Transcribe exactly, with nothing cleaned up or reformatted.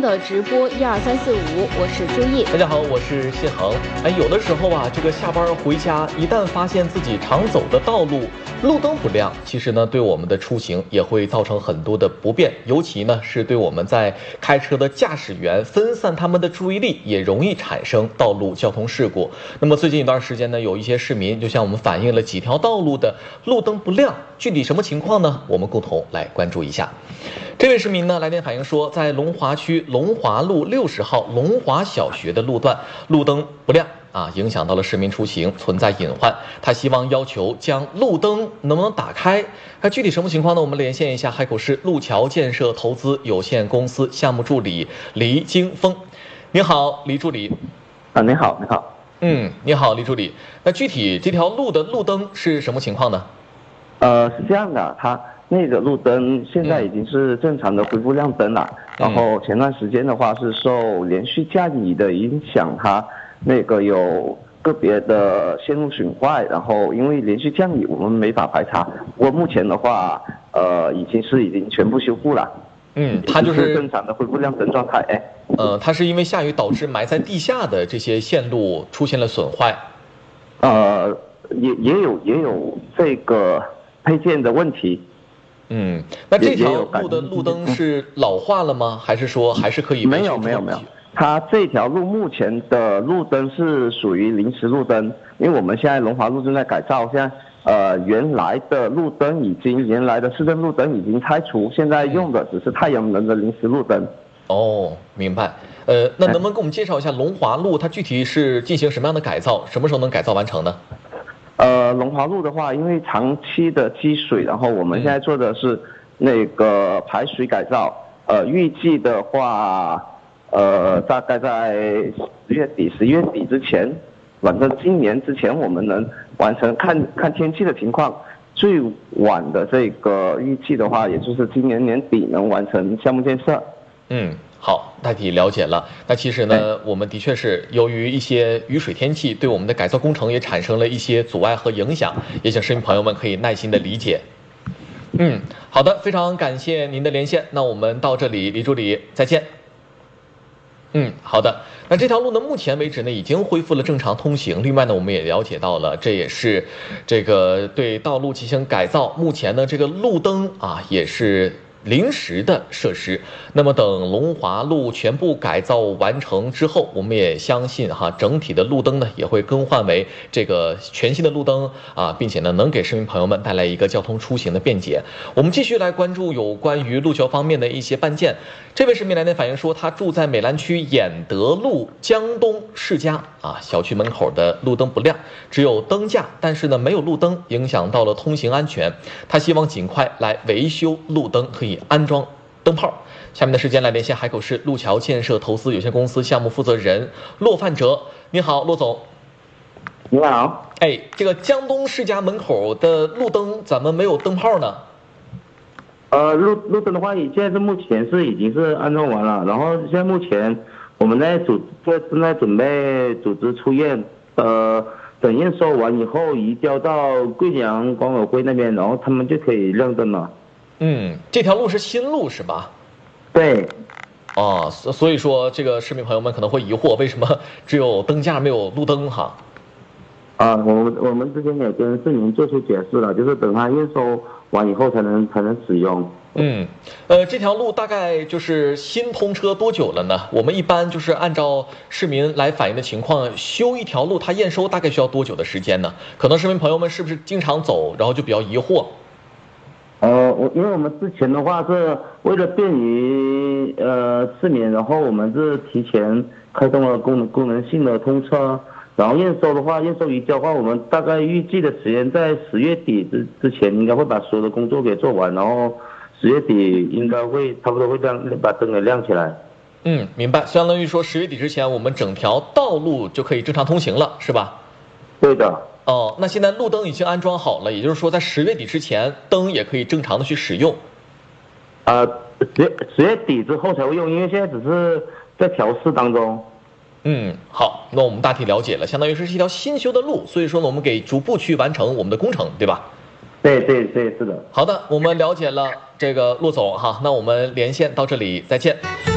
的直播一二三四五，我是朱毅。 大家好，我是谢恒。哎，有的时候啊，这个下班回家，一旦发现自己常走的道路路灯不亮，其实呢，对我们的出行也会造成很多的不便，尤其呢是对我们在开车的驾驶员分散他们的注意力，也容易产生道路交通事故。那么最近一段时间呢，有一些市民就向我们反映了几条道路的路灯不亮，具体什么情况呢？我们共同来关注一下。这位市民呢来电反映说，在龙华区龙华路六十号龙华小学的路段路灯不亮啊，影响到了市民出行，存在隐患。他希望要求将路灯能不能打开？那具体什么情况呢？我们连线一下海口市路桥建设投资有限公司项目助理黎京峰。你好，黎助理。 啊，你好，你好。 嗯，你好，黎助理。那具体这条路的路灯是什么情况呢？ 呃，是这样的，它那个路灯现在已经是正常的恢复亮灯了。嗯、然后前段时间的话是受连续降雨的影响，它那个有个别的线路损坏，然后因为连续降雨我们没法排查。不过目前的话，呃，已经是已经全部修复了。 嗯，它就是正常的恢复亮灯状态。哎， 呃，它是因为下雨导致埋在地下的这些线路出现了损坏。 呃，也也有也有这个配件的问题。 嗯，那这条路的路灯是老化了吗？还是说还是可以？ 没有没有没有，它这条路目前的路灯是属于临时路灯，因为我们现在龙华路正在改造，现在呃原来的路灯已经原来的市政路灯已经拆除，现在用的只是太阳能的临时路灯。 哦，明白。呃，那能不能给我们介绍一下龙华路它具体是进行什么样的改造？什么时候能改造完成呢？ 呃，龙华路的话，因为长期的积水，然后我们现在做的是那个排水改造。呃，预计的话，呃，大概在十月底、十一月底之前，反正今年之前我们能完成，看看天气的情况。最晚的这个预计的话，也就是今年年底能完成项目建设。 嗯。好，大体了解了。那其实呢，我们的确是由于一些雨水天气，对我们的改造工程也产生了一些阻碍和影响，也请市民朋友们可以耐心的理解。嗯，好的，非常感谢您的连线。那我们到这里，李助理再见。嗯，好的。那这条路呢，目前为止呢，已经恢复了正常通行。另外呢，我们也了解到了，这也是这个对道路进行改造。目前呢，这个路灯啊，也是临时的设施。那么等龙华路全部改造完成之后，我们也相信哈，整体的路灯呢也会更换为这个全新的路灯啊，并且呢能给市民朋友们带来一个交通出行的便捷。我们继续来关注有关于路桥方面的一些办件。这位市民来电反映说，他住在美兰区衍德路江东世家啊，小区门口的路灯不亮，只有灯架，但是呢没有路灯，影响到了通行安全。他希望尽快来维修路灯，可以安装灯泡。下面的时间来连线海口市路桥建设投资有限公司项目负责人骆范哲。你好，骆总。 你好。 哎，这个江东世家门口的路灯怎么没有灯泡呢？ 呃，路路灯的话，现在是目前是已经是安装完了，然后现在目前我们在组正在准备组织出验，呃，等验收完以后移交到贵阳管委会那边，然后他们就可以亮灯了。 嗯，这条路是新路是吧？ 对。 哦，所以说这个市民朋友们可能会疑惑，为什么只有灯架没有路灯哈？ 啊，我们我们之前也跟市民做出解释了，就是等他验收完以后才能才能使用。 嗯，呃，这条路大概就是新通车多久了呢？我们一般就是按照市民来反映的情况，修一条路它验收大概需要多久的时间呢？可能市民朋友们是不是经常走，然后就比较疑惑？ 呃，我因为我们之前的话是为了便于呃市民，然后我们是提前开通了功能功能性的通车，然后验收的话，验收移交的话，我们大概预计的时间在十月底之之前应该会把所有的工作给做完，然后十月底应该会差不多会亮把灯给亮起来。 嗯，明白，相当于说十月底之前，我们整条道路就可以正常通行了，是吧？ 对的。 哦，那现在路灯已经安装好了，也就是说在十月底之前，灯也可以正常的去使用。 呃，十十月底之后才会用，因为现在只是在调试当中。 嗯，好，那我们大体了解了，相当于是一条新修的路，所以说呢，我们给逐步去完成我们的工程，对吧？ 对对对，是的。 好的，我们了解了这个陆总哈，那我们连线到这里，再见。